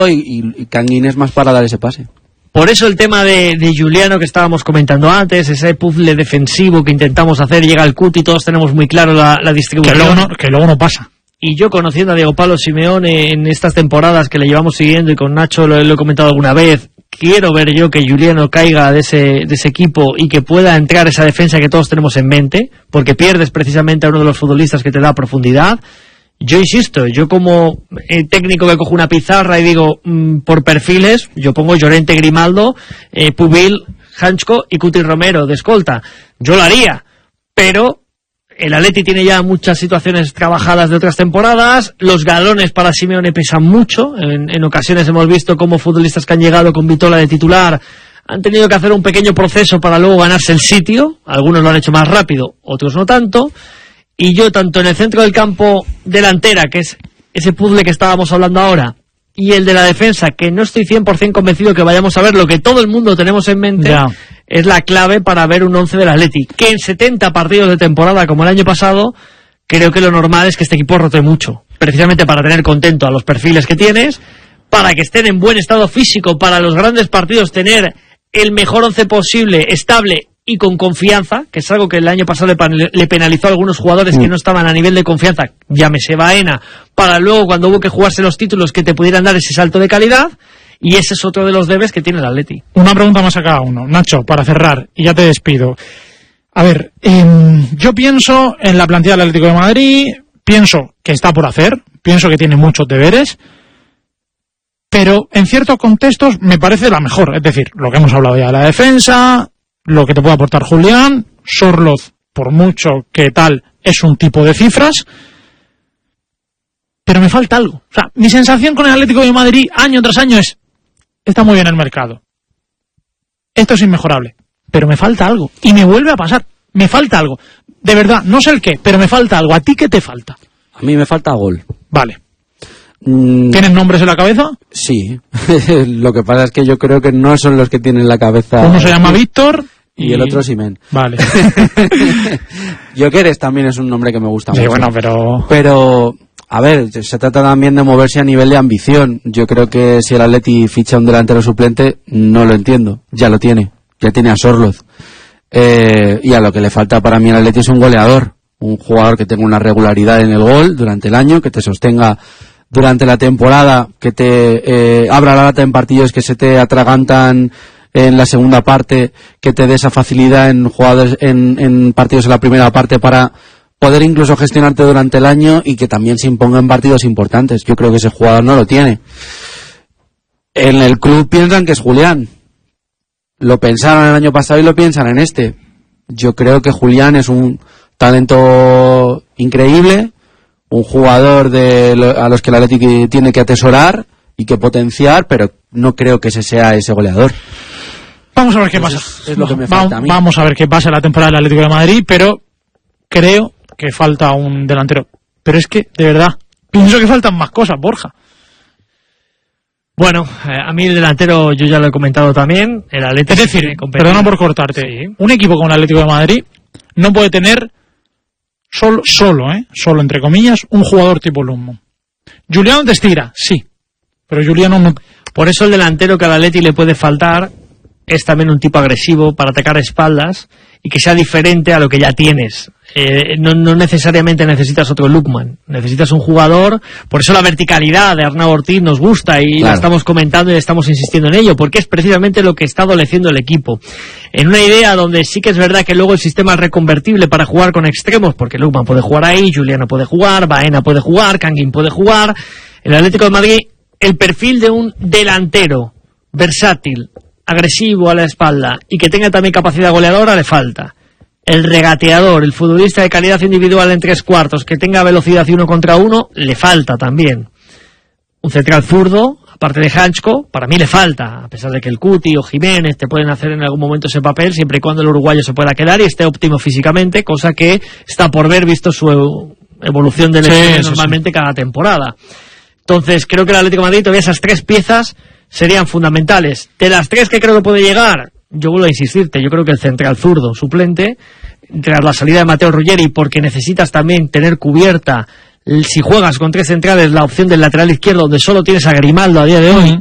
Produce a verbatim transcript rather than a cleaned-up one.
y, y Kangin es más para dar ese pase. Por eso el tema de, de Giuliano que estábamos comentando antes, ese puzzle defensivo que intentamos hacer, llega el Cuti, todos tenemos muy claro la, la distribución. Que luego, no, que luego no pasa. Y yo, conociendo a Diego Pablo Simeone en estas temporadas que le llevamos siguiendo, y con Nacho lo, lo he comentado alguna vez, quiero ver yo que Giuliano caiga de ese, de ese equipo y que pueda entrar esa defensa que todos tenemos en mente, porque pierdes precisamente a uno de los futbolistas que te da profundidad. Yo insisto, yo como eh, técnico que cojo una pizarra y digo, mmm, por perfiles, yo pongo Llorente, Grimaldo, eh, Pubil, Hanchko y Cuti Romero de escolta. Yo lo haría, pero el Atleti tiene ya muchas situaciones trabajadas de otras temporadas, los galones para Simeone pesan mucho, en, en ocasiones hemos visto cómo futbolistas que han llegado con Vitola de titular han tenido que hacer un pequeño proceso para luego ganarse el sitio, algunos lo han hecho más rápido, otros no tanto. Y yo, tanto en el centro del campo delantera, que es ese puzzle que estábamos hablando ahora, y el de la defensa, que no estoy cien por ciento convencido que vayamos a ver lo que todo el mundo tenemos en mente, ya. Es la clave para ver un once del Atleti. Que en setenta partidos de temporada, como el año pasado, creo que lo normal es que este equipo rote mucho. Precisamente para tener contento a los perfiles que tienes, para que estén en buen estado físico, para los grandes partidos tener el mejor once posible, estable y con confianza, que es algo que el año pasado le, pan, le penalizó a algunos jugadores mm. que no estaban a nivel de confianza, llámese Baena, para luego cuando hubo que jugarse los títulos que te pudieran dar ese salto de calidad, y ese es otro de los debes que tiene el Atleti. Una pregunta más a cada uno, Nacho, para cerrar, y ya te despido. A ver, eh, yo pienso en la plantilla del Atlético de Madrid, pienso que está por hacer, pienso que tiene muchos deberes, pero en ciertos contextos me parece la mejor, es decir, lo que hemos hablado ya de la defensa, lo que te puede aportar Julián, Sorloz, por mucho que tal, es un tipo de cifras, pero me falta algo. O sea, mi sensación con el Atlético de Madrid año tras año es, está muy bien el mercado, esto es inmejorable, pero me falta algo, y me vuelve a pasar, me falta algo, de verdad, no sé el qué, pero me falta algo. ¿A ti qué te falta? A mí me falta gol. Vale. ¿Tienes nombres en la cabeza? Sí, lo que pasa es que yo creo que no son los que tienen la cabeza. Uno se llama Víctor y, y el otro Simen. Vale. Gyökeres también es un nombre que me gusta sí, mucho. Bueno, pero... Pero, a ver, se trata también de moverse a nivel de ambición. Yo creo que si el Atleti ficha un delantero suplente, no lo entiendo. Ya lo tiene. Ya tiene a Sorloz. Eh, y a lo que le falta para mí al Atleti es un goleador. Un jugador que tenga una regularidad en el gol durante el año, que te sostenga durante la temporada, que te eh, abra la lata en partidos que se te atragantan en la segunda parte, que te dé esa facilidad en jugadores en, en partidos en la primera parte para poder incluso gestionarte durante el año y que también se imponga en partidos importantes. Yo creo que ese jugador no lo tiene. En el club piensan que es Julián. Lo pensaron el año pasado y lo piensan en este. Yo creo que Julián es un talento increíble, un jugador de lo, a los que el Atlético tiene que atesorar y que potenciar, pero no creo que ese sea ese goleador. Vamos a ver qué Eso pasa. Es, es lo que me falta Va, a mí. Vamos a ver qué pasa en la temporada del Atlético de Madrid, pero creo que falta un delantero. Pero es que, de verdad, pienso que faltan más cosas, Borja. Bueno, eh, a mí el delantero yo ya lo he comentado también. El Atlético, es decir, perdona por cortarte, sí. Un equipo como el Atlético de Madrid no puede tener Solo, solo, ¿eh? Solo, entre comillas, un jugador tipo Lundmo. Giuliano te estira, sí. Pero Giuliano no... Por eso el delantero que al Atleti le puede faltar es también un tipo agresivo para atacar espaldas y que sea diferente a lo que ya tienes. Eh, no, no necesariamente necesitas otro Lookman, necesitas un jugador. Por eso la verticalidad de Arnau Ortiz nos gusta y claro, la estamos comentando y estamos insistiendo en ello, porque es precisamente lo que está adoleciendo el equipo. En una idea donde sí que es verdad que luego el sistema es reconvertible para jugar con extremos, porque Lookman puede jugar ahí, Giuliano puede jugar, Baena puede jugar, Kangin puede jugar. El Atlético de Madrid, el perfil de un delantero versátil, agresivo a la espalda y que tenga también capacidad goleadora le falta. El regateador, el futbolista de calidad individual en tres cuartos, que tenga velocidad y uno contra uno, le falta también. Un central zurdo, aparte de Hanchko, para mí le falta, a pesar de que el Cuti o Jiménez te pueden hacer en algún momento ese papel, siempre y cuando el uruguayo se pueda quedar y esté óptimo físicamente, cosa que está por ver visto su evolución de lesiones sí, normalmente sí. cada temporada. Entonces creo que el Atlético de Madrid, todavía esas tres piezas serían fundamentales. De las tres que creo que puede llegar, yo vuelvo a insistirte, yo creo que el central zurdo suplente, tras la salida de Mateo Ruggeri, porque necesitas también tener cubierta si juegas con tres centrales, la opción del lateral izquierdo, donde solo tienes a Grimaldo a día de hoy,